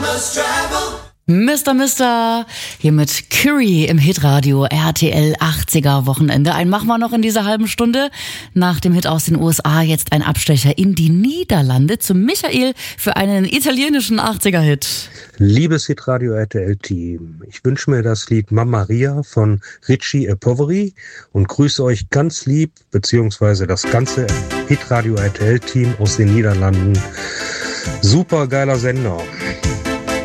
Mister, hier mit Curry im Hitradio RTL 80er Wochenende. Einen machen wir noch in dieser halben Stunde. Nach dem Hit aus den USA jetzt ein Abstecher in die Niederlande zu Michael für einen italienischen 80er-Hit. Liebes Hitradio RTL-Team, ich wünsche mir das Lied Mamma Maria von Richie e Poveri und grüße euch ganz lieb, beziehungsweise das ganze Hitradio RTL-Team aus den Niederlanden. Super geiler Sender.